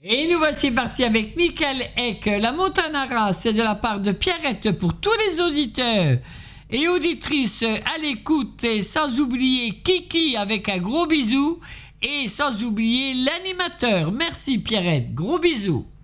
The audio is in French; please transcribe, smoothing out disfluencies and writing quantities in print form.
Et nous voici partis avec Michael Eck. La Montanara, c'est de la part de Pierrette pour tous les auditeurs et auditrices à l'écoute. Et sans oublier Kiki avec un gros bisou. Et sans oublier l'animateur. Merci Pierrette, gros bisous.